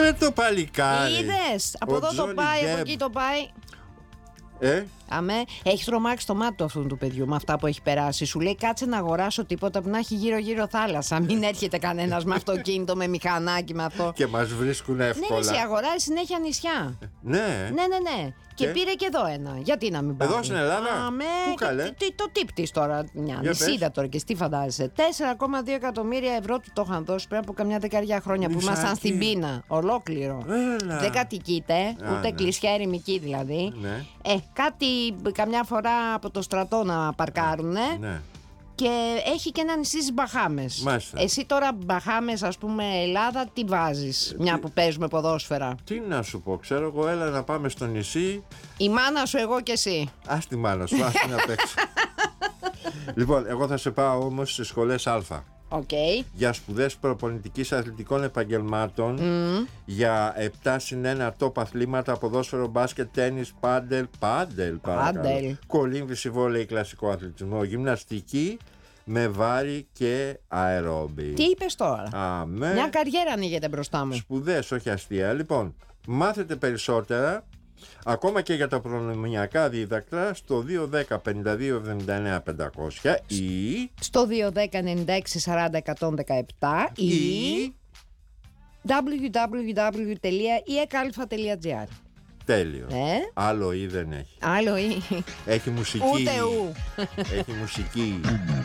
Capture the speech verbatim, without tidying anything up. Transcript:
Ρε το παλικάρι. Είδες, από Ο εδώ το Johnny πάει, από Depp. εκεί το πάει. Ε, Αμέ, έχει τρομάξει το μάτι του αυτού του παιδιού με αυτά που έχει περάσει. Σου λέει κάτσε να αγοράσω τίποτα που να έχει γύρω-γύρω θάλασσα. Μην έρχεται κανένα με αυτοκίνητο, με μηχανάκι, με αυτό. και μας βρίσκουν Ναι, εύκολα. ναι, σε αγοράζει συνέχεια νησιά. Ναι. Ναι, ναι, ναι. Και, Και? πήρε και εδώ ένα. Γιατί να μην πάει. Εδώ στην Ελλάδα? Αμέ, Πού καλέ? τι- τι- το τύπτης τώρα. Μια Για νησίδα πες. τώρα και τι φαντάζεσαι. τέσσερα κόμμα δύο εκατομμύρια ευρώ του το είχαν δώσει πριν από καμιά δεκαετία χρόνια που Νησάκι. ήμασταν στην πείνα. Ολόκληρο. Έλα. Δεν κατοικείται, Α, ούτε ναι. κλεισιά ερημική δηλαδή. Ναι. Ε, κάτι καμιά φορά από το στρατό να παρκάρουνε. Ναι. Και έχει και ένα νησί στις Μπαχάμες. Μάλιστα. Εσύ τώρα Μπαχάμες, ας πούμε, Ελλάδα, τι βάζεις, μια που παίζουμε ποδόσφαιρα? Τι να σου πω, ξέρω εγώ, έλα να πάμε στο νησί. Η μάνα σου, εγώ και εσύ. Ας τη μάνα σου, ας την να παίξει. Λοιπόν, εγώ θα σε πάω όμως στις σχολές Α. Οκ. Για σπουδές προπονητικής αθλητικών επαγγελμάτων, για επτά συν ένα top αθλήματα, ποδόσφαιρο, μπάσκετ, τένις, πάντελ, πάντελ, παρακαλώ. Πάντελ. Κολύμβηση, βόλεϊ, κλασικό αθλητισμό, γυμναστική με βάρη και αερόμπι. Τι είπες τώρα? Αμέ. Μια καριέρα ανοίγεται μπροστά μου. Σπουδές, όχι αστεία. Λοιπόν, μάθετε περισσότερα ακόμα και για τα προνομιακά δίδακτρα στο δύο ένα μηδέν πέντε δύο εβδομήντα εννέα πεντακόσια ή Στο δύο ένα μηδέν ενενήντα έξι σαράντα εκατόν δεκαεπτά ή ή double-u double-u double-u τελεία ι ε κ α τελεία τζι άρ. τέλειο. Ε? Άλλο ή δεν έχει. Άλλο ή. Έχει μουσική. Ούτε ου. Έχει μουσική.